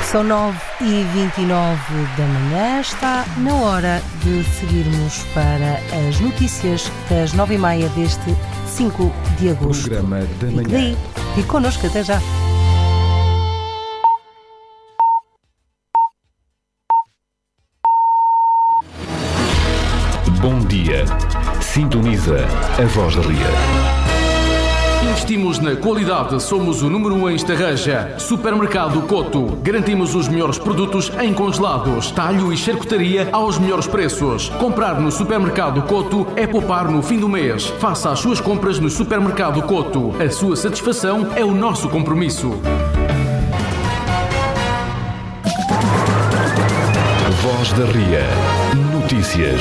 São 9h29 da manhã, está na hora de seguirmos para as notícias das 9h30 deste 5 de agosto. Programa da manhã. Fique connosco, até já. Bom dia. Sintoniza a Voz da Ria. Investimos na qualidade, somos o número 1 em Estarreja. Supermercado Coto. Garantimos os melhores produtos em congelados, talho e charcutaria aos melhores preços. Comprar no Supermercado Coto é poupar no fim do mês. Faça as suas compras no Supermercado Coto. A sua satisfação é o nosso compromisso. Voz da Ria. Notícias.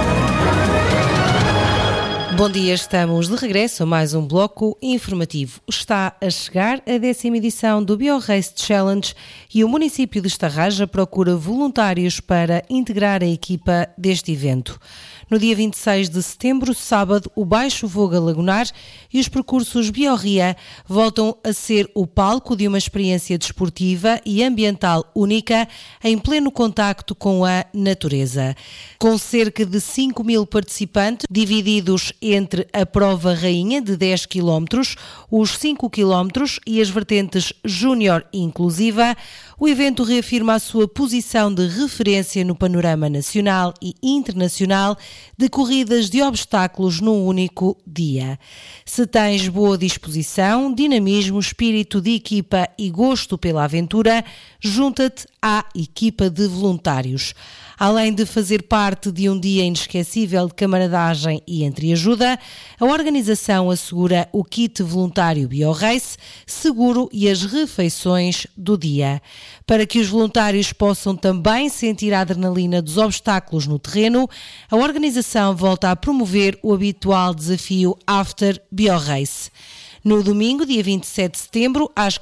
Bom dia, estamos de regresso a mais um bloco informativo. Está a chegar a 10ª edição do BioRace Challenge e o município de Estarreja procura voluntários para integrar a equipa deste evento. No dia 26 de setembro, sábado, o Baixo Voga Lagunar e os percursos BioRia voltam a ser o palco de uma experiência desportiva e ambiental única em pleno contacto com a natureza. Com cerca de 5.000 participantes, divididos entre a prova rainha de 10 km, os 5 km e as vertentes júnior e inclusiva, o evento reafirma a sua posição de referência no panorama nacional e internacional de corridas de obstáculos num único dia. Se tens boa disposição, dinamismo, espírito de equipa e gosto pela aventura, junta-te à equipa de voluntários. Além de fazer parte de um dia inesquecível de camaradagem e entreajuda, a organização assegura o kit voluntário BioRace, seguro e as refeições do dia. Para que os voluntários possam também sentir a adrenalina dos obstáculos no terreno, a organização volta a promover o habitual desafio After BioRace. No domingo, dia 27 de setembro, às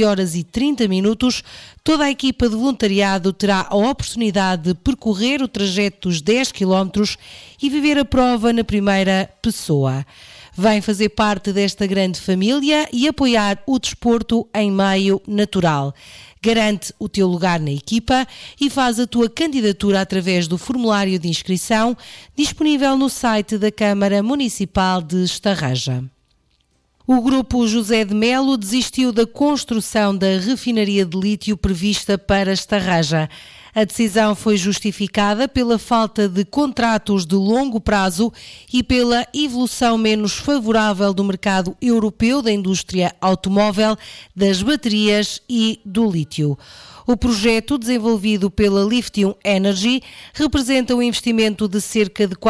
14h30, toda a equipa de voluntariado terá a oportunidade de percorrer o trajeto dos 10 km e viver a prova na primeira pessoa. Vem fazer parte desta grande família e apoiar o desporto em meio natural. Garante o teu lugar na equipa e faz a tua candidatura através do formulário de inscrição disponível no site da Câmara Municipal de Estarreja. O grupo José de Melo desistiu da construção da refinaria de lítio prevista para Estarreja. A decisão foi justificada pela falta de contratos de longo prazo e pela evolução menos favorável do mercado europeu da indústria automóvel, das baterias e do lítio. O projeto, desenvolvido pela Lithium Energy, representa um investimento de cerca de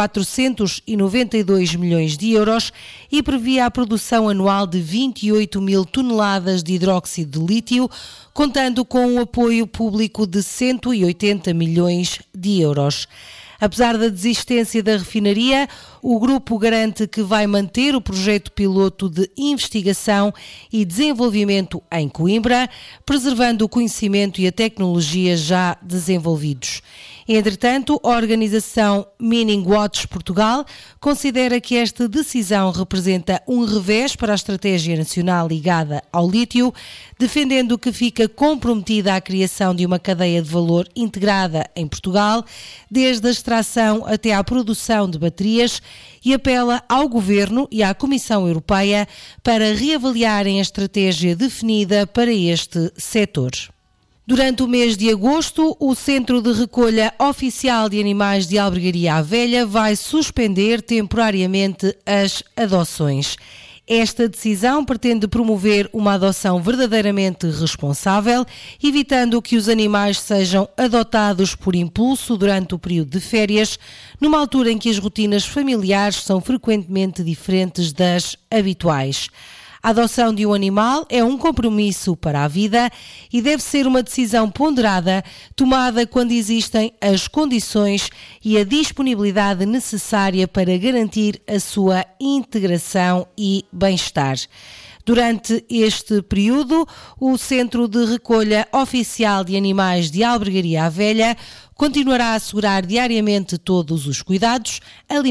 492 milhões de euros e previa a produção anual de 28 mil toneladas de hidróxido de lítio, contando com um apoio público de 180 milhões de euros. Apesar da desistência da refinaria, o grupo garante que vai manter o projeto piloto de investigação e desenvolvimento em Coimbra, preservando o conhecimento e a tecnologia já desenvolvidos. Entretanto, a organização Mining Watch Portugal considera que esta decisão representa um revés para a estratégia nacional ligada ao lítio, defendendo que fica comprometida a criação de uma cadeia de valor integrada em Portugal, desde a extração até à produção de baterias, e apela ao Governo e à Comissão Europeia para reavaliarem a estratégia definida para este setor. Durante o mês de agosto, o Centro de Recolha Oficial de Animais de Albergaria à Velha vai suspender temporariamente as adoções. Esta decisão pretende promover uma adoção verdadeiramente responsável, evitando que os animais sejam adotados por impulso durante o período de férias, numa altura em que as rotinas familiares são frequentemente diferentes das habituais. A adoção de um animal é um compromisso para a vida e deve ser uma decisão ponderada, tomada quando existem as condições e a disponibilidade necessária para garantir a sua integração e bem-estar. Durante este período, o Centro de Recolha Oficial de Animais de Albergaria à Velha continuará a assegurar diariamente todos os cuidados,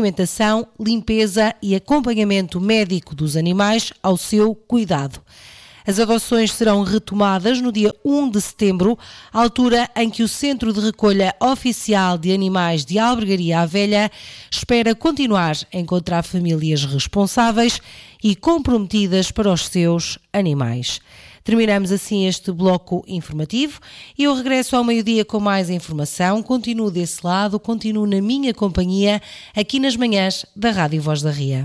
alimentação, limpeza e acompanhamento médico dos animais ao seu cuidado. As adoções serão retomadas no dia 1 de setembro, altura em que o Centro de Recolha Oficial de Animais de Albergaria à Velha espera continuar a encontrar famílias responsáveis e comprometidas para os seus animais. Terminamos assim este bloco informativo e eu regresso ao meio-dia com mais informação. Continuo desse lado, continuo na minha companhia, aqui nas manhãs da Rádio Voz da Ria.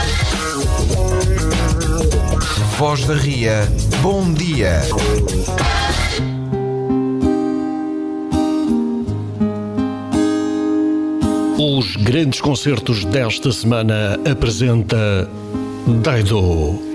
Voz da Ria, bom dia. Os grandes concertos desta semana apresenta Daido.